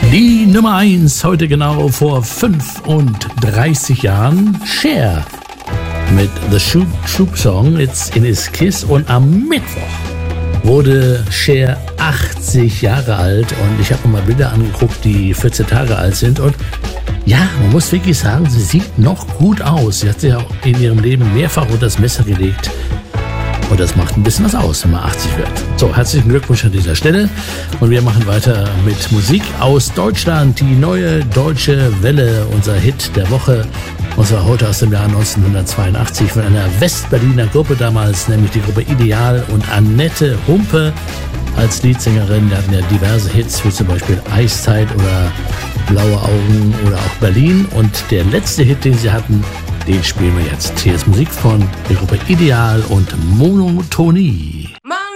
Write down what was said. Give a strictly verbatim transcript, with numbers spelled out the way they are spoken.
Die Nummer eins heute genau vor fünfunddreißig Jahren, Cher mit The Shoop Troop Song, It's in His Kiss. Und am Mittwoch wurde Cher achtzig Jahre alt und ich habe mir mal Bilder angeguckt, die vierzehn Tage alt sind und ja, man muss wirklich sagen, sie sieht noch gut aus. Sie hat sich auch in ihrem Leben mehrfach unter das Messer gelegt. Und das macht ein bisschen was aus, wenn man achtzig wird. So, herzlichen Glückwunsch an dieser Stelle. Und wir machen weiter mit Musik aus Deutschland. Die neue deutsche Welle, unser Hit der Woche. Und zwar heute aus dem Jahr neunzehnhundertzweiundachtzig von einer Westberliner Gruppe damals, nämlich die Gruppe Ideal und Annette Humpe als Leadsängerin. Die hatten ja diverse Hits, wie zum Beispiel Eiszeit oder Blaue Augen oder auch Berlin. Und der letzte Hit, den sie hatten, den spielen wir jetzt. Hier ist Musik von der Gruppe Ideal und Monotonie. Ma